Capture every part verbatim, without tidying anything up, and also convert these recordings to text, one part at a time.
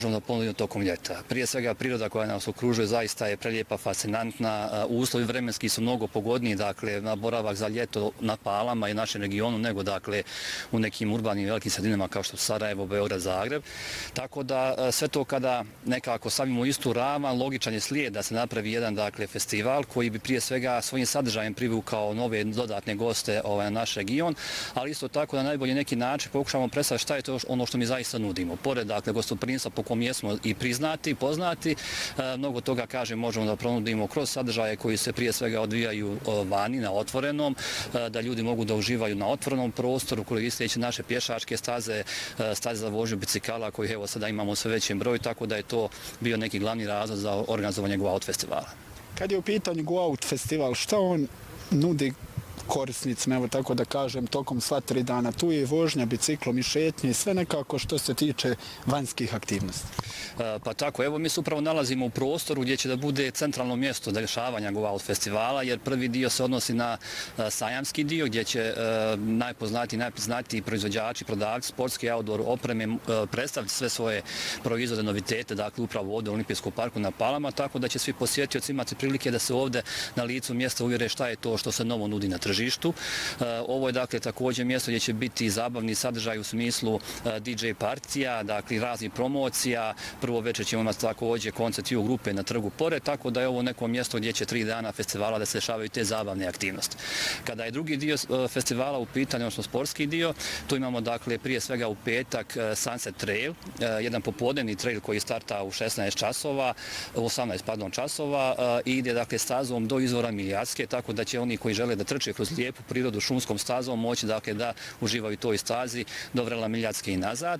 možemo da ponudimo tokom ljeta. Prije svega priroda koja nas okružuje zaista je prelijepa, fascinantna. Uslovi vremenski su mnogo pogodniji, dakle, na boravak za ljeto na Palama i našem regionu nego dakle u nekim urbanim velikim sredinama kao što su Sarajevo, Beograd, Zagreb. Tako da sve to kada nekako stavimo istu ravan, logičan je slijed da se napravi jedan dakle festival koji bi prije svega svojim sadržajem privukao nove dodatne goste ovaj, na naš region, ali isto tako na najbolji neki način pokušamo predstaviti šta je to ono što mi zaista nudimo. Pored dakle gostoprimstva po kom jesmo i priznati, poznati, mnogo toga kažem možemo da ponudimo kroz sadržaje koji se prije svega odvijaju vani na otvorenom, da ljudi mogu da uživaju na otvorenom prostoru, koristeći naše pješačke staze, staze za vožnju bicikala koji evo sada imamo sve većem broju, tako da je to bio neki glavni razlog za organizovanje Go Out festivala. Kad je u pitanju Go Out festival, šta on nudi korisnicima, evo tako da kažem, tokom sva tri dana? Tu je vožnja biciklom i šetnje i sve nekako što se tiče vanjskih aktivnosti. Pa tako, evo mi se upravo nalazimo u prostoru gdje će da bude centralno mjesto dešavanja Go Out festivala, jer prvi dio se odnosi na sajamski dio gdje će najpoznatiji, najpriznatiji proizvođači, prodavci sportske i outdoor opreme predstaviti sve svoje proizvode, novitete, dakle upravo ovdje u Olimpijskom parku na Palama, tako da će svi posjetioci imati prilike da se ovdje na licu mjesta uvjere šta je to što se novo nudi na tržištu. Ovo je dakle također mjesto gdje će biti zabavni sadržaj u smislu D J partija, dakle raznih promocija. Prvo večer ćemo imati također koncert i u grupe na trgu pored, tako da je ovo neko mjesto gdje će tri dana festivala da se dešavaju te zabavne aktivnosti. Kada je drugi dio festivala u pitanju, odnosno sportski dio, tu imamo dakle prije svega u petak Sunset Trail, jedan popodnevni trail koji starta u šesnaest časova, osamnaest pardon časova i ide dakle stazom do izvora Miljacke, tako da će oni koji žele da trče kroz lijepu prirodu šumskom stazom moći dakle da uživaju toj stazi do vrela Miljacke i nazad.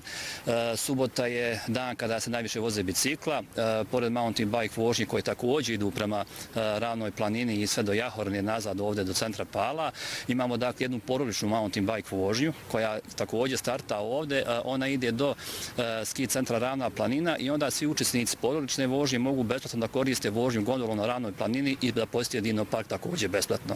Subota je dan kada se najviše voze bicikla, pored mountain bike vožnje koje također idu prema Ravnoj planini i sve do Jahorne nazad ovdje do centra Pala. Imamo dakle jednu porodičnu mountain bike vožnju koja također starta ovdje, ona ide do ski centra Ravna planina i onda svi učesnici porodične vožnje mogu besplatno da koriste vožnju gondolom na Ravnoj planini i da posjete Dino park također besplatno.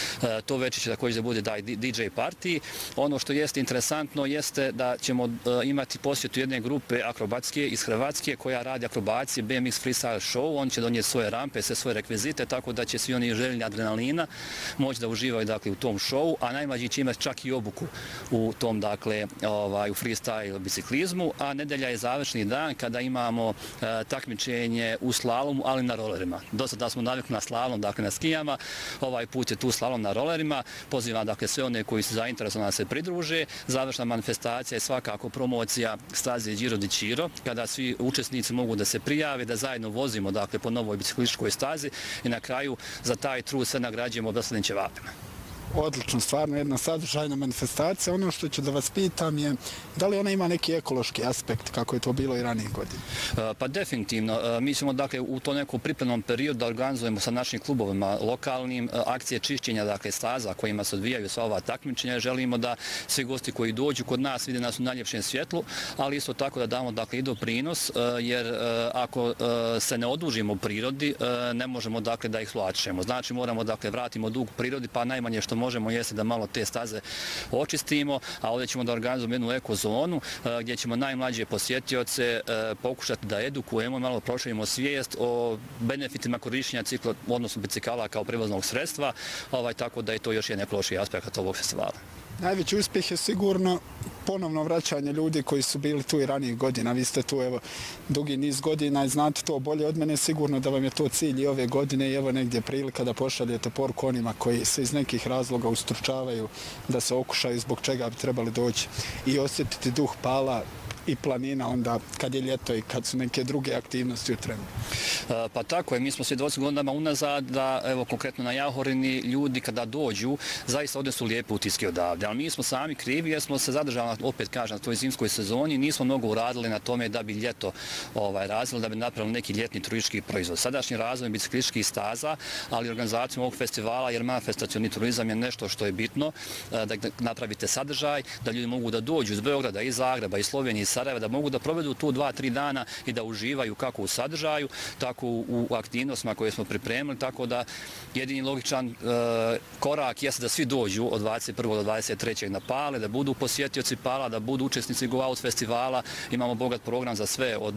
To večer će također da bude da D J party. Ono što jeste interesantno jeste da ćemo imati posjetu jedne grupe akrobatske iz Hrvatske koja radi akrobacije B M X freestyle show. On će donijeti svoje rampe, sve svoje rekvizite, tako da će svi oni željni adrenalina moći da uživaju dakle u tom showu, a najmlađi će imati čak i obuku u tom dakle ovaj u freestyle biciklizmu, a nedelja je završni dan kada imamo uh, takmičenje u slalomu, ali na rolerima. Do sada smo navikli na slalom, dakle na skijama, ovaj put je tu slalom na rolerima. Pozivam dakle sve one koji su zainteresovani da se pridruže. Završna manifestacija je svakako promocija staze Giro di Ciro, kada svi učesnici mogu da se prijave, da zajedno vozimo dakle po novoj biciklističkoj stazi i na kraju za taj trud sve nagrađujemo besplatnim ćevapima. Odlično, stvarno jedna sadržajna manifestacija. Ono što ću da vas pitam je da li ona ima neki ekološki aspekt kako je to bilo i ranije godine? Pa definitivno. Mi ćemo dakle u to nekom pripremnom periodu da organizujemo sa našim klubovima lokalnim akcije čišćenja dakle staza kojima se odvijaju sva ova takmičenja. Želimo da svi gosti koji dođu kod nas vide nas u najljepšem svjetlu, ali isto tako da damo dakle i doprinos, jer ako se ne odužimo u prirodi ne možemo dakle da ih svlačemo. Znači moramo dakle vratimo dug prirodi, pa najmanje što možemo jeste da malo te staze očistimo, a ovdje ćemo da organizujemo jednu ekozonu gdje ćemo najmlađe posjetioce pokušati da edukujemo, malo proširimo svijest o benefitima korištenja cikla, odnosno bicikala kao prevoznog sredstva, ovaj, tako da je to još jedan ekološki aspekt ovog festivala. Najveći uspjeh je sigurno ponovno vraćanje ljudi koji su bili tu i ranijih godina. Vi ste tu evo dugi niz godina i znate to bolje od mene, sigurno da vam je to cilj i ove godine i evo negdje prilika da pošaljete poruku onima koji se iz nekih razloga ustručavaju da se okušaju zbog čega bi trebali doći i osjetiti duh Pala i planina onda kad je ljeto i kad su neke druge aktivnosti u trendu. Pa tako je, mi smo svjedoci godinama unazad da, evo konkretno na Jahorini, ljudi kada dođu, zaista ovdje su lijepe utiske odavde, ali mi smo sami krivi jer smo se zadržali, opet kažem, na toj zimskoj sezoni, nismo mnogo uradili na tome da bi ljeto ovaj, razvili, da bi napravili neki ljetni turistički proizvod. Sadašnji razvoj biciklističkih staza, ali organizacijom ovog festivala, jer manifestacioni turizam je nešto što je bitno, da napravite sadržaj, da ljudi mogu da dođu iz Beograda, iz Zagreba, iz Slovenije, iz Sarajeva, da mogu da provedu tu dva, tri dana i da uživaju kako u sadržaju, tako u aktivnostima koje smo pripremili, tako da jedini logičan e, korak jeste da svi dođu od dvadeset prvog do dvadeset trećeg na Pale, da budu posjetioci Pala, da budu učesnici Go Out festivala. Imamo bogat program za sve, od